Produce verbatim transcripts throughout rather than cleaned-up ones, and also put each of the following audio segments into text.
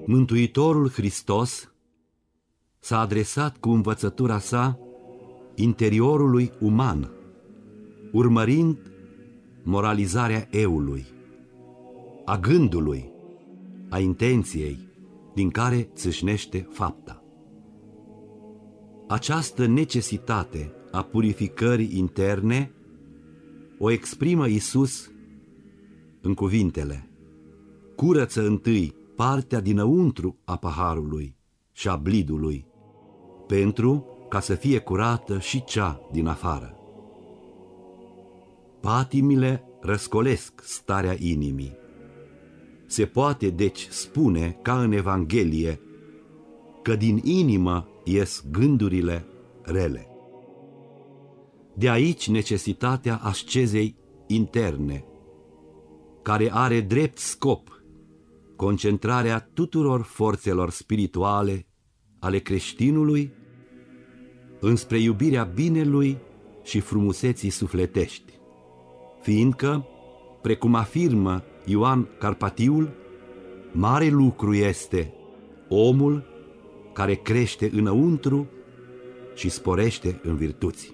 Mântuitorul Hristos s-a adresat cu învățătura sa interiorului uman, urmărind moralizarea eului, a gândului, a intenției din care țâșnește fapta. Această necesitate a purificării interne o exprimă Iisus în cuvintele: curăță întâi partea dinăuntru a paharului și a blidului, pentru ca să fie curată și cea din afară. Patimile răscolesc starea inimii. Se poate deci spune, ca în Evanghelie, că din inimă ies gândurile rele. De aici necesitatea ascezei interne, care are drept scop concentrarea tuturor forțelor spirituale ale creștinului înspre iubirea binelui și frumuseții sufletești, fiindcă, precum afirmă Ioan Carpatiul, mare lucru este omul care crește înăuntru și sporește în virtuți.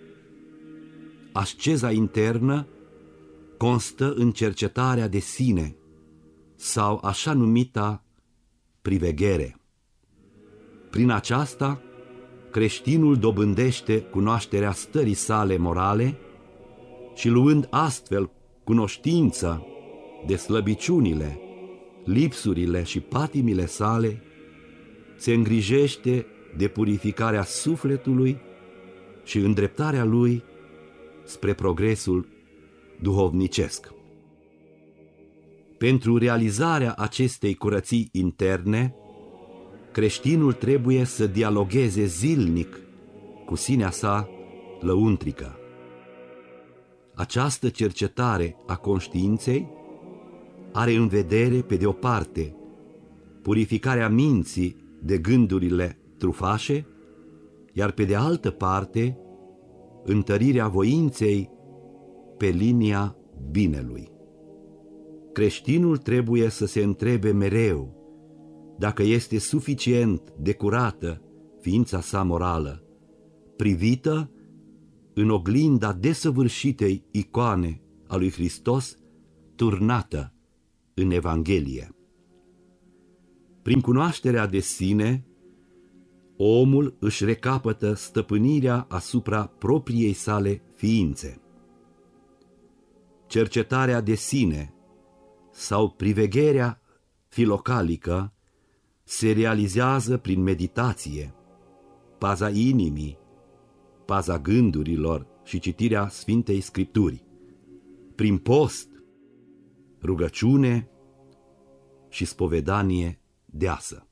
Asceza internă constă în cercetarea de sine sau așa numita priveghere. Prin aceasta, creștinul dobândește cunoașterea stării sale morale și, luând astfel cunoștința de slăbiciunile, lipsurile și patimile sale, se îngrijește de purificarea sufletului și îndreptarea lui spre progresul duhovnicesc. Pentru realizarea acestei curății interne, creștinul trebuie să dialogheze zilnic cu sinea sa lăuntrică. Această cercetare a conștiinței are în vedere, pe de o parte, purificarea minții de gândurile trufașe, iar pe de altă parte, întărirea voinței pe linia binelui. Creștinul trebuie să se întrebe mereu dacă este suficient de curată ființa sa morală, privită în oglinda desăvârșitei icoane a lui Hristos, turnată în Evanghelie. Prin cunoașterea de sine, omul își recapătă stăpânirea asupra propriei sale ființe. Cercetarea de sine sau privegherea filocalică se realizează prin meditație, paza inimii, paza gândurilor și citirea Sfintei Scripturi, prin post, rugăciune și spovedanie deasă.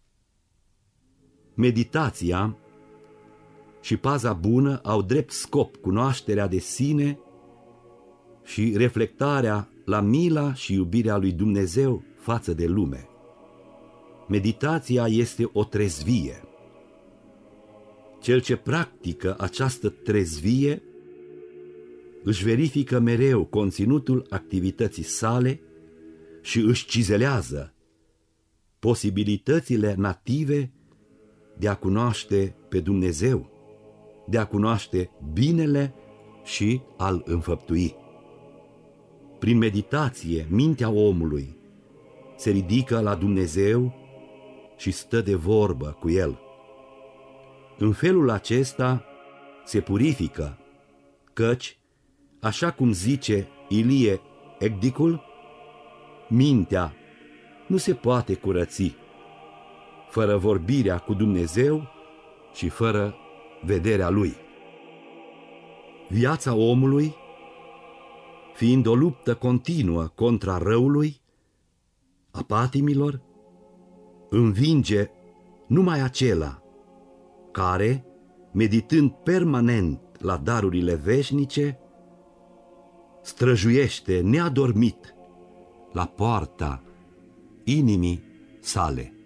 Meditația și paza bună au drept scop cunoașterea de sine și reflectarea la mila și iubirea lui Dumnezeu față de lume. Meditația este o trezvie. Cel ce practică această trezvie își verifică mereu conținutul activității sale și își cizelează posibilitățile native de a cunoaște pe Dumnezeu, de a cunoaște binele și a-L înfăptui. Prin meditație, mintea omului se ridică la Dumnezeu și stă de vorbă cu El. În felul acesta se purifică, căci, așa cum zice Ilie Egdicul, mintea nu se poate curăți fără vorbirea cu Dumnezeu și fără vederea Lui. Viața omului, fiind o luptă continuă contra răului, a patimilor, învinge numai acela care, meditând permanent la darurile veșnice, străjuiește neadormit la poarta inimii sale.